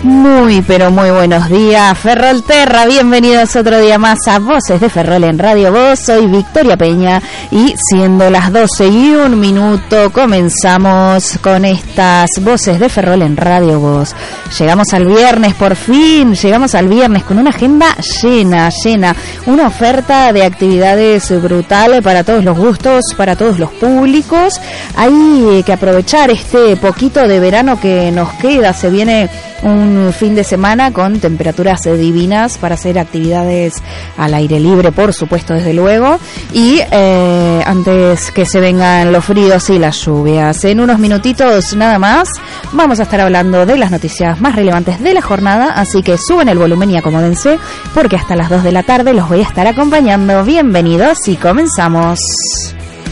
Muy, pero muy buenos días, Ferrolterra. Bienvenidos otro día más a Voces de Ferrol en Radio Voz. Soy Victoria Peña y siendo las 12:01, comenzamos con estas Voces de Ferrol en Radio Voz. Llegamos al viernes, por fin, llegamos al viernes con una agenda llena, una oferta de actividades brutal para todos los gustos, para todos los públicos. Hay que aprovechar este poquito de verano que nos queda. Se viene un fin de semana con temperaturas divinas para hacer actividades al aire libre, por supuesto, desde luego, y antes que se vengan los fríos y las lluvias. En unos minutitos nada más vamos a estar hablando de las noticias más relevantes de la jornada, así que suban el volumen y acomódense porque hasta las 2 de la tarde los voy a estar acompañando. Bienvenidos y comenzamos.